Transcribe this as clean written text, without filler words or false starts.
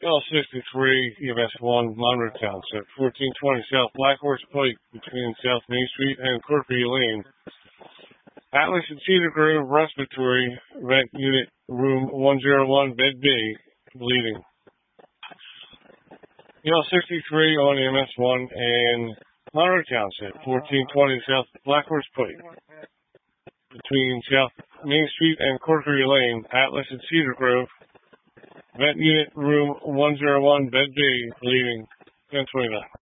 L63, EMS 1, Monroe Township, 1420 South Black Horse Pike, between South Main Street and Corkery Lane. Atlas and Cedar Grove Respiratory Vent Unit, Room 101, Bed B, bleeding. L63 on EMS 1 and Monroe Township, 1420 South Black Horse Pike, between South Main Street and Corkery Lane. Atlas and Cedar Grove Vent Unit, Room 101, Bed B, bleeding. 1029.